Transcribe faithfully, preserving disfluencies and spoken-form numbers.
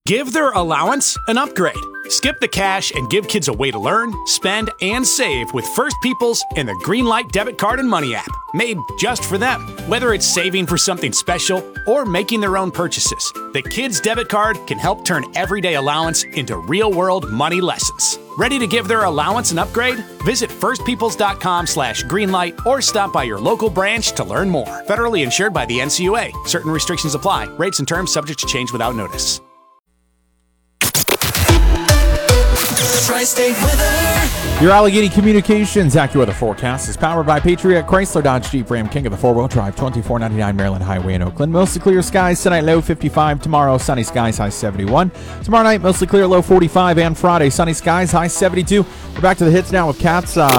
Give their allowance an upgrade. Skip the cash and give kids a way to learn, spend, and save with First People's and the Greenlight Debit Card and Money app, made just for them. Whether it's saving for something special or making their own purchases, the Kids Debit Card can help turn everyday allowance into real-world money lessons. Ready to give their allowance an upgrade? Visit firstpeoples.com slash greenlight or stop by your local branch to learn more. Federally insured by the N C U A. Certain restrictions apply. Rates and terms subject to change without notice. Tri-State weather. Your Allegheny Communications AccuWeather forecast is powered by Patriot Chrysler Dodge Jeep Ram King of the four-wheel drive, twenty-four ninety-nine Maryland Highway in Oakland. Mostly clear skies tonight, low fifty-five. Tomorrow, sunny skies, high seventy-one. Tomorrow night, mostly clear, low forty-five. And Friday, sunny skies, high seventy-two. We're back to the hits now with Cats. Uh,